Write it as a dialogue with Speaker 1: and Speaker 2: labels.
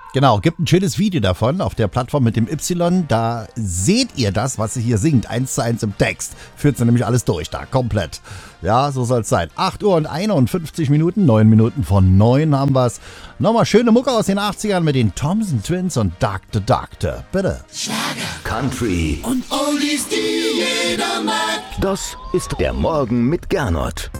Speaker 1: Genau, gibt ein schönes Video davon auf der Plattform mit dem Y. Da seht ihr das, was sie hier singt, 1:1 im Text. Führt sie nämlich alles durch da, komplett. Ja, so soll es sein. 8 Uhr und 51 Minuten, 9 Minuten von 9 haben wir es. Nochmal schöne Mucke aus den 80ern mit den Thompson Twins und Dr. Doctor. Bitte.
Speaker 2: Schlager, Country und Oldies, die jeder mag.
Speaker 3: Das ist der Morgen mit Gernot.